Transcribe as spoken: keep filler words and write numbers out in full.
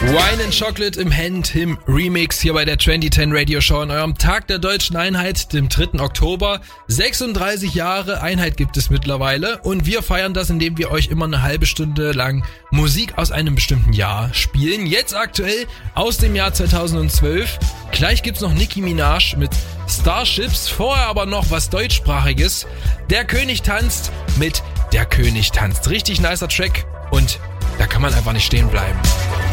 Wine and Chocolate im Hand im Remix hier bei der zwanzig zehn Radio Show an eurem Tag der Deutschen Einheit, dem dritten Oktober. sechsunddreißig Jahre Einheit gibt es mittlerweile und wir feiern das, indem wir euch immer eine halbe Stunde lang Musik aus einem bestimmten Jahr spielen. Jetzt aktuell aus dem Jahr zweitausendzwölf. Gleich gibt's noch Nicki Minaj mit Starships, vorher aber noch was deutschsprachiges. Der König tanzt mit Der König tanzt. Richtig nicer Track und da kann man einfach nicht stehen bleiben.